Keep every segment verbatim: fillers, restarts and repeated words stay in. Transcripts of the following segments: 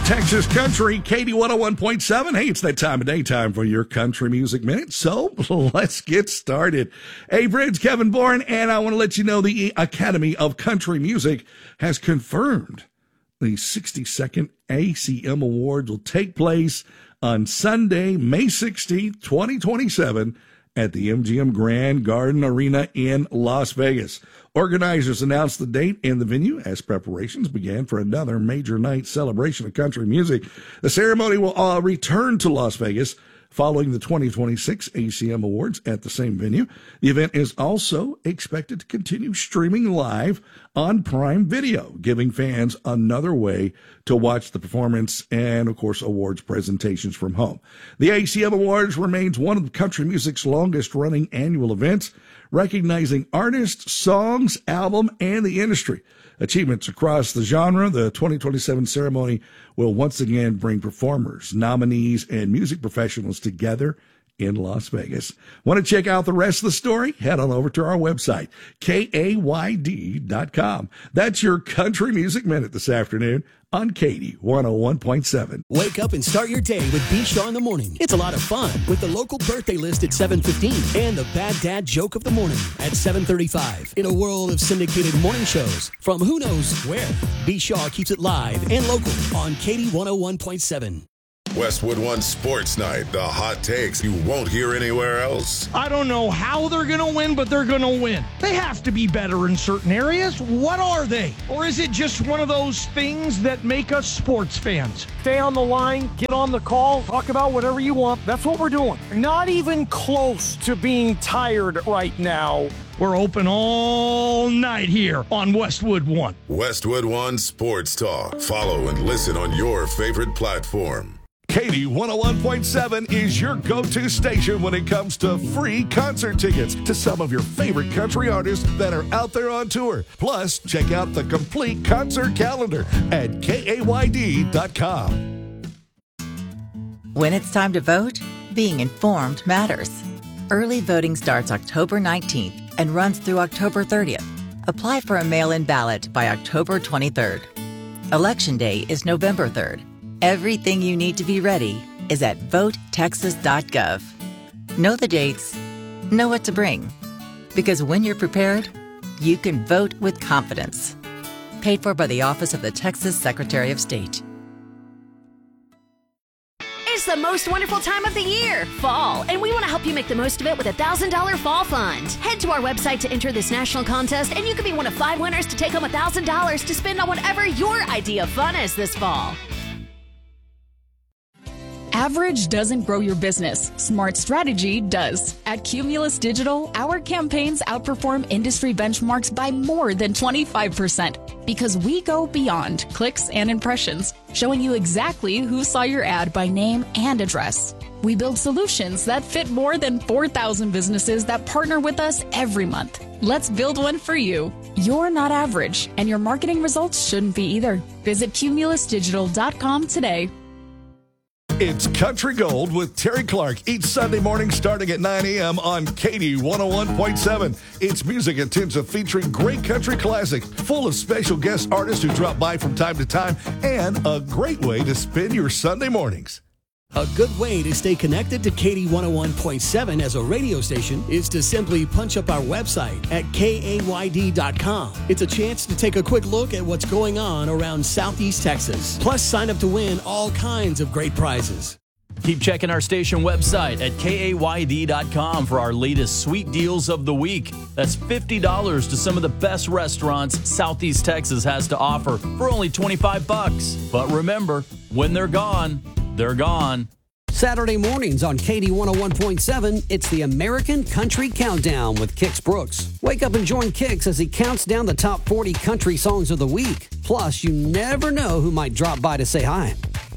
Texas Country, Katie one oh one point seven. Hey, it's that time of day, time for your Country Music Minute. So let's get started. Hey, friends, Kevin Bourne, and I want to let you know the Academy of Country Music has confirmed the sixty-second A C M Awards will take place on Sunday, May sixteenth, twenty twenty-seven at the M G M Grand Garden Arena in Las Vegas. Organizers announced the date and the venue as preparations began for another major night celebration of country music. The ceremony will uh, return to Las Vegas following the twenty twenty-six A C M Awards at the same venue. The event is also expected to continue streaming live on Prime Video, giving fans another way to watch the performance and, of course, awards presentations from home. The A C M Awards remains one of country music's longest-running annual events, recognizing artists, songs, album, and the industry. Achievements across the genre. The twenty twenty-seven ceremony will once again bring performers, nominees, and music professionals together in Las Vegas. Want to check out the rest of the story? Head on over to our website, K A Y D dot com. That's your Country Music Minute this afternoon on Katie one oh one point seven. Wake up and start your day with B. Shaw in the morning. It's a lot of fun with the local birthday list at seven fifteen and the Bad Dad Joke of the Morning at seven thirty-five. In a world of syndicated morning shows from who knows where, B. Shaw keeps it live and local on Katie one oh one point seven. Westwood One Sports Night, the hot takes you won't hear anywhere else. I don't know how they're going to win, but they're going to win. They have to be better in certain areas. What are they? Or is it just one of those things that make us sports fans? Stay on the line, get on the call, talk about whatever you want. That's what we're doing. Not even close to being tired right now. We're open all night here on Westwood One. Westwood One Sports Talk. Follow and listen on your favorite platform. Katie one oh one point seven is your go-to station when it comes to free concert tickets to some of your favorite country artists that are out there on tour. Plus, check out the complete concert calendar at K A Y D dot com. When it's time to vote, being informed matters. Early voting starts October nineteenth and runs through October thirtieth. Apply for a mail-in ballot by October twenty-third. Election Day is November third. Everything you need to be ready is at vote texas dot gov. Know the dates, know what to bring. Because when you're prepared, you can vote with confidence. Paid for by the Office of the Texas Secretary of State. It's the most wonderful time of the year, fall, and we want to help you make the most of it with a one thousand dollars Fall Fund. Head to our website to enter this national contest, and you could be one of five winners to take home one thousand dollars to spend on whatever your idea of fun is this fall. Average doesn't grow your business. Smart strategy does. At Cumulus Digital, our campaigns outperform industry benchmarks by more than twenty-five percent because we go beyond clicks and impressions, showing you exactly who saw your ad by name and address. We build solutions that fit more than four thousand businesses that partner with us every month. Let's build one for you. You're not average, and your marketing results shouldn't be either. Visit cumulus digital dot com today. It's Country Gold with Terry Clark each Sunday morning starting at nine a.m. on Katie one oh one point seven. It's music intensive featuring great country classics, full of special guest artists who drop by from time to time, and a great way to spend your Sunday mornings. A good way to stay connected to Katie one oh one point seven as a radio station is to simply punch up our website at K A Y D dot com. It's a chance to take a quick look at what's going on around Southeast Texas. Plus, sign up to win all kinds of great prizes. Keep checking our station website at K A Y D dot com for our latest sweet deals of the week. That's fifty dollars to some of the best restaurants Southeast Texas has to offer for only twenty-five bucks. But remember, when they're gone, they're gone. Saturday mornings on Katie one oh one point seven, it's the American Country Countdown with Kix Brooks. Wake up and join Kix as he counts down the top forty country songs of the week. Plus, you never know who might drop by to say hi.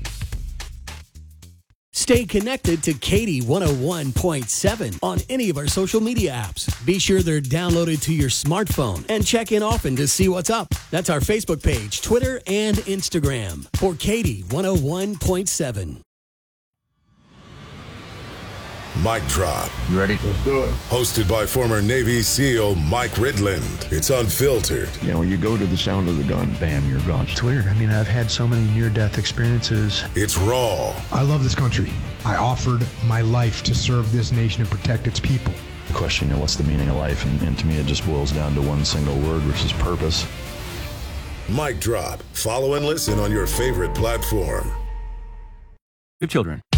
Stay connected to Katie one oh one point seven on any of our social media apps. Be sure they're downloaded to your smartphone and check in often to see what's up. That's our Facebook page, Twitter, and Instagram for Katie one oh one point seven. Mic Drop. You ready? Let's do it. Hosted by former Navy SEAL Mike Ridland. It's unfiltered. You know, you go to the sound of the gun, bam, you're gone. It's weird. I mean, I've had so many near-death experiences. It's raw. I love this country. I offered my life to serve this nation and protect its people. The question, you know, what's the meaning of life? And, and to me, it just boils down to one single word, which is purpose. Mic Drop. Follow and listen on your favorite platform. Children.